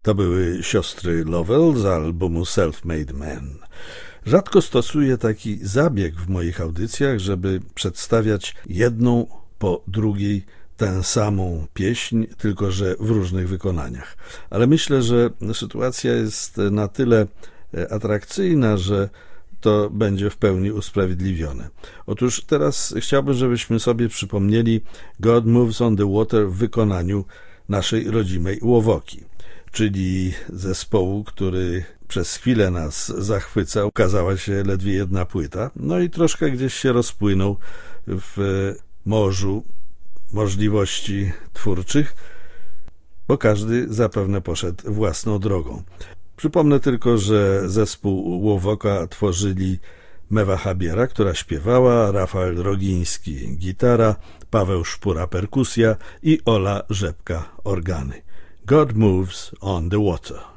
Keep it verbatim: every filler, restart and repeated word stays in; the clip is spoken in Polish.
To były siostry Lovell z albumu Self-Made Man. Rzadko stosuję taki zabieg w moich audycjach, żeby przedstawiać jedną po drugiej tę samą pieśń, tylko że w różnych wykonaniach. Ale myślę, że sytuacja jest na tyle atrakcyjna, że to będzie w pełni usprawiedliwione. Otóż teraz chciałbym, żebyśmy sobie przypomnieli God Moves on the Water w wykonaniu naszej rodzimej Łowoki, czyli zespołu, który przez chwilę nas zachwycał. Ukazała się ledwie jedna płyta, no i troszkę gdzieś się rozpłynął w morzu możliwości twórczych, bo każdy zapewne poszedł własną drogą. Przypomnę tylko, że zespół Łowoka tworzyli Mewa Habiera, która śpiewała, Rafael Rogiński gitara, Paweł Szpura perkusja i Ola Rzepka organy. God Moves on the Water.